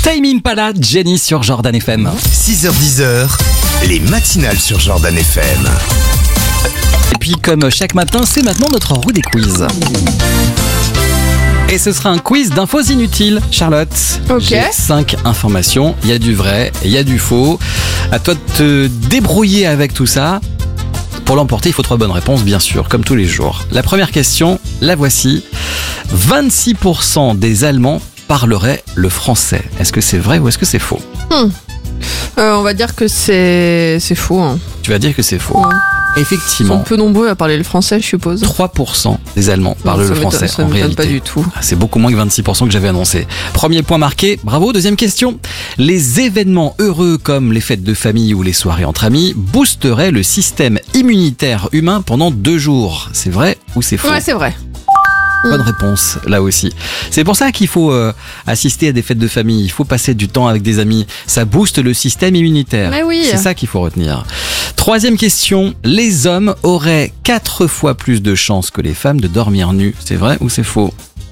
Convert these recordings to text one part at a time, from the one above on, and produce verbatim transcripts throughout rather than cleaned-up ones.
Tame Impala, Jenny sur Jordan F M. six heures dix, les matinales sur Jordan F M. Et puis comme chaque matin, c'est maintenant notre roue des quiz. Et ce sera un quiz d'infos inutiles, Charlotte. Ok. J'ai cinq informations, il y a du vrai, il y a du faux. À toi de te débrouiller avec tout ça. Pour l'emporter, il faut trois bonnes réponses, bien sûr, comme tous les jours. La première question, la voici. vingt-six pour cent des Allemands parleraient le français. Est-ce que c'est vrai ou est-ce que c'est faux ? Hmm. Euh, on va dire que c'est c'est faux. Hein. Tu vas dire que c'est faux. Ouais. Ils sont Effectivement, peu nombreux à parler le français, je suppose. trois pour cent des Allemands parlent Ça le m'étonne- français ça en m'étonne réalité. pas du tout. Ah, c'est beaucoup moins que vingt-six pour cent que j'avais annoncé. Premier point marqué, bravo. Deuxième question. Les événements heureux comme les fêtes de famille ou les soirées entre amis boosteraient le système immunitaire humain pendant deux jours. C'est vrai ou c'est faux ? Ouais, c'est vrai. Bonne réponse, là aussi. C'est pour ça qu'il faut euh, assister à des fêtes de famille. Il faut passer du temps avec des amis. Ça booste le système immunitaire. Mais oui. C'est ça qu'il faut retenir. Troisième question. Les hommes auraient quatre fois plus de chances que les femmes de dormir nus. C'est vrai ou c'est faux ?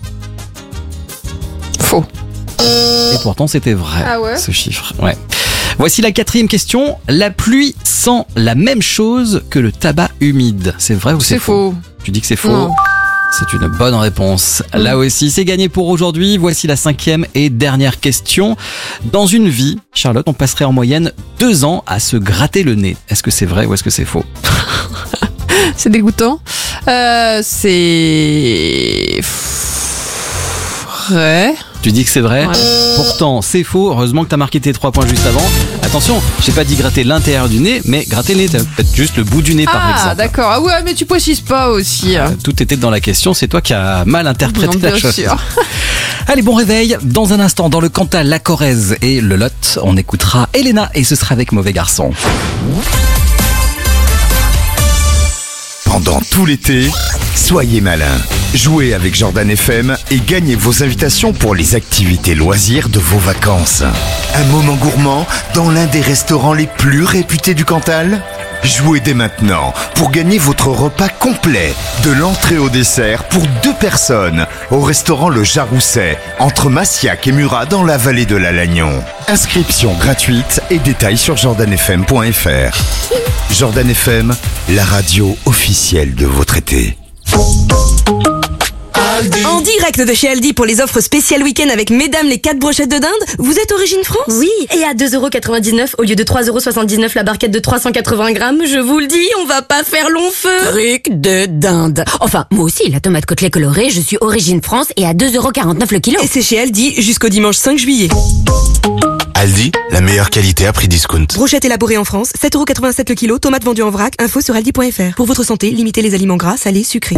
Faux. Et pourtant, c'était vrai, Ah ouais ? ce chiffre. Ouais. Voici la quatrième question. La pluie sent la même chose que le tabac humide. C'est vrai ou c'est, C'est faux. Tu dis que c'est faux ? Non. C'est une bonne réponse. Là aussi, c'est gagné pour aujourd'hui. Voici la cinquième et dernière question. Dans une vie, Charlotte, on passerait en moyenne deux ans à se gratter le nez. Est-ce que c'est vrai ou est-ce que c'est faux ? C'est dégoûtant. Euh, c'est vrai. Tu dis que c'est vrai ? Ouais. Pourtant, c'est faux. Heureusement que tu as marqué tes trois points juste avant. Attention, j'ai pas dit gratter l'intérieur du nez, mais gratter le nez, t'as peut-être juste le bout du nez par Ah, exemple. d'accord. Ah ouais, mais tu précises pas aussi. Euh, Tout était dans la question, c'est toi qui as mal interprété Non, la bien chose. sûr. Allez, bon réveil. Dans un instant, dans le Cantal, la Corrèze et le Lot, on écoutera Elena et ce sera avec Mauvais Garçon. Pendant tout l'été, soyez malins. Jouez avec Jordan F M et gagnez vos invitations pour les activités loisirs de vos vacances. Un moment gourmand dans l'un des restaurants les plus réputés du Cantal ? Jouez dès maintenant pour gagner votre repas complet, de l'entrée au dessert pour deux personnes, au restaurant Le Jarousset, entre Massiac et Murat dans la vallée de la Lannion. Inscription gratuite et détails sur jordan f m point f r. Jordan F M, la radio officielle de votre été. En direct de chez Aldi pour les offres spéciales week-end avec mesdames les quatre brochettes de dinde. Vous êtes Origine France ? Oui, et à deux euros quatre-vingt-dix-neuf au lieu de trois euros soixante-dix-neuf la barquette de trois cent quatre-vingts grammes, je vous le dis, on va pas faire long feu. Truc de dinde. Enfin, moi aussi, la tomate côtelée colorée, je suis Origine France et à deux euros quarante-neuf le kilo. Et c'est chez Aldi jusqu'au dimanche cinq juillet. Aldi, la meilleure qualité à prix discount. Brochette élaborée en France, sept euros quatre-vingt-sept le kilo, tomates vendues en vrac, info sur aldi point f r. Pour votre santé, limitez les aliments gras, salés, sucrés.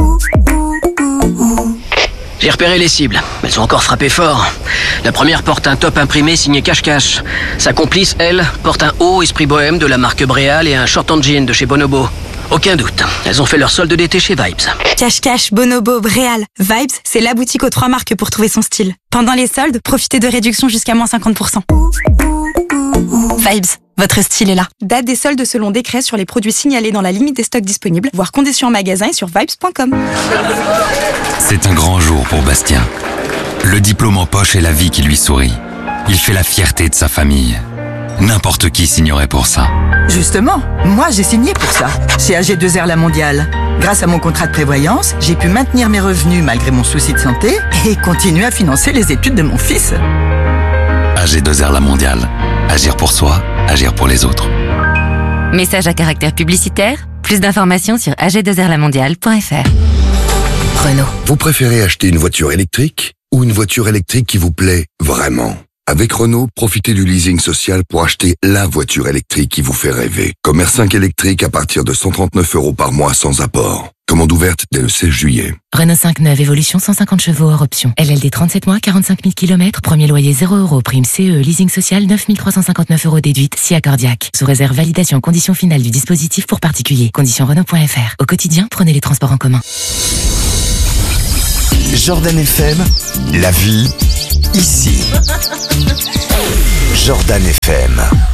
J'ai repéré les cibles. Elles ont encore frappé fort. La première porte un top imprimé signé Cache-Cache. Sa complice, elle, porte un haut esprit bohème de la marque Bréal et un short en jean de chez Bonobo. Aucun doute, elles ont fait leur solde d'été chez Vibes. Cache-Cache, Bonobo, Bréal, Vibes, c'est la boutique aux trois marques pour trouver son style. Pendant les soldes, profitez de réductions jusqu'à moins cinquante pour cent. Vibes, votre style est là. Date des soldes selon décret sur les produits signalés dans la limite des stocks disponibles, voire conditions en magasin et sur vibes point com. C'est un grand jour pour Bastien. Le diplôme en poche et la vie qui lui sourit. Il fait la fierté de sa famille. N'importe qui signerait pour ça. Justement, moi j'ai signé pour ça, chez A G deux R La Mondiale. Grâce à mon contrat de prévoyance, j'ai pu maintenir mes revenus malgré mon souci de santé et continuer à financer les études de mon fils. A G deux R La Mondiale. Agir pour soi, agir pour les autres. Message à caractère publicitaire. Plus d'informations sur a g deux r la mondiale point f r. Renault. Vous préférez acheter une voiture électrique ou une voiture électrique qui vous plaît vraiment ? Avec Renault, profitez du leasing social pour acheter la voiture électrique qui vous fait rêver. Comme R cinq électrique à partir de cent trente-neuf euros par mois sans apport. Commande ouverte dès le seize juillet. Renault cinq neuf Évolution cent cinquante chevaux hors option. L L D trente-sept mois, quarante-cinq mille kilomètres. Premier loyer zéro euros. Prime C E. Leasing social neuf mille trois cent cinquante-neuf euros déduite. Si accordiaque. Sous réserve validation conditions finales du dispositif pour particuliers. Conditions Renault point f r. Au quotidien, prenez les transports en commun. Jordan F M, la vie, ici. Jordan F M.